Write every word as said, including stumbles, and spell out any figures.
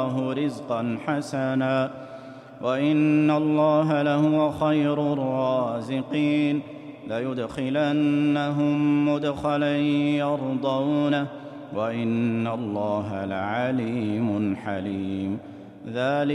الله رزقا حسنا وإن الله لهو خير الرازقين ليدخلنهم مدخلا يرضونه وإن الله لعليم حليم ذلك